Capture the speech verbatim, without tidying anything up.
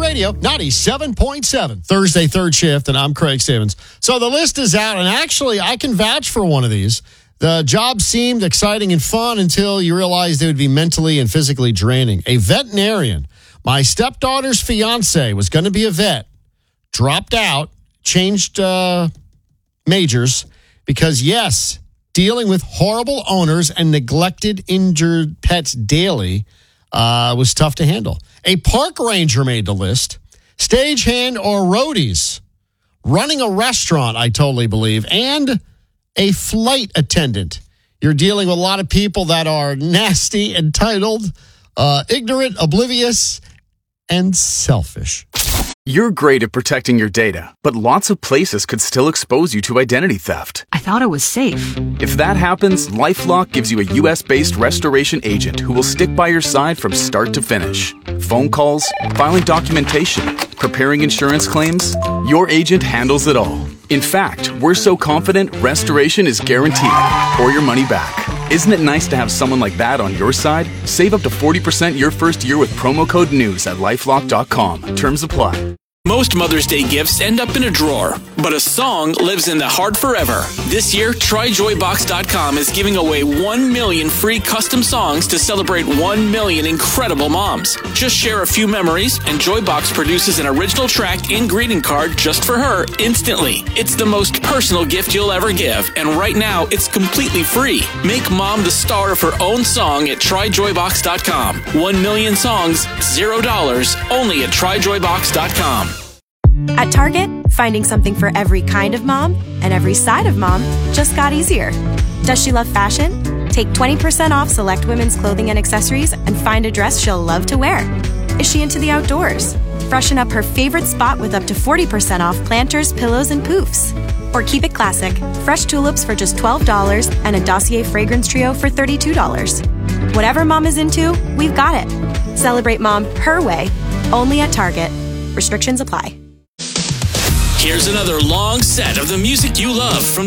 Radio, ninety-seven point seven. Thursday, third shift, and I'm Craig Stevens. So the list is out, and actually, I can vouch for one of these. The job seemed exciting and fun until you realized it would be mentally and physically draining. A veterinarian. My stepdaughter's fiance was going to be a vet. Dropped out, changed uh, majors, because, yes, dealing with horrible owners and neglected, injured pets daily uh, was tough to handle. A park ranger made the list. Stagehand or roadies. Running a restaurant, I totally believe. And a flight attendant. You're dealing with a lot of people that are nasty, entitled, uh, ignorant, oblivious, and selfish. You're great at protecting your data, but lots of places could still expose you to identity theft. I thought it was safe. If that happens, LifeLock gives you a U S-based restoration agent who will stick by your side from start to finish. Phone calls, filing documentation, preparing insurance claims, your agent handles it all. In fact, we're so confident restoration is guaranteed or your money back. Isn't it nice to have someone like that on your side? Save up to forty percent your first year with promo code NEWS at lifelock dot com. Terms apply. Most Mother's Day gifts end up in a drawer, but a song lives in the heart forever. This year, Try Joy Box dot com is giving away one million free custom songs to celebrate one million incredible moms. Just share a few memories, and Joybox produces an original track and greeting card just for her instantly. It's the most personal gift you'll ever give, and right now, it's completely free. Make mom the star of her own song at Try Joy Box dot com. One million songs, zero dollars, only at Try Joy Box dot com. At Target, finding something for every kind of mom and every side of mom just got easier. Does she love fashion? Take twenty percent off select women's clothing and accessories and find a dress she'll love to wear. Is she into the outdoors? Freshen up her favorite spot with up to forty percent off planters, pillows, and poofs. Or keep it classic. Fresh tulips for just twelve dollars and a Dossier fragrance trio for thirty-two dollars. Whatever mom is into, we've got it. Celebrate mom her way, only at Target. Restrictions apply. Here's another long set of the music you love from